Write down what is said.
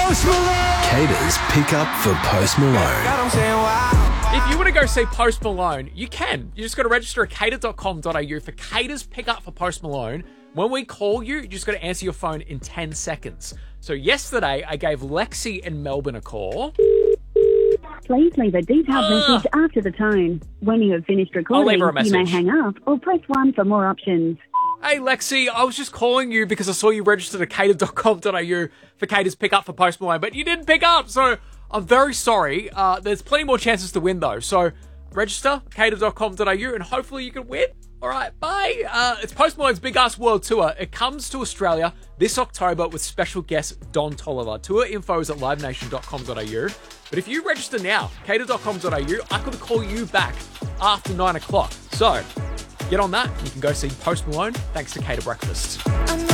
Post Malone. Cater's pick up for Post Malone. If you want to go see Post Malone, you can. You just got to register at cater.com.au for Cater's pick up for Post Malone. When we call you, you just got to answer your phone in 10 seconds. So yesterday, I gave Lexi in Melbourne a call. Please leave a detailed message after the tone. When you have finished recording, leave her a you may message. hang up or press 1 for more options. Hey Lexi, I was just calling you because I saw you registered at cater.com.au for Cater's pick up for Post Malone, but you didn't pick up, so I'm very sorry. There's plenty more chances to win though, so register cater.com.au and hopefully you can win. Alright, bye. It's Post Malone's Big Ass World Tour. It comes to Australia this October with special guest Don Toliver. Tour info is at livenation.com.au. But if you register now, cater.com.au, I could call you back after 9 o'clock. So, get on that and you can go see Post Malone thanks to Cater Breakfast.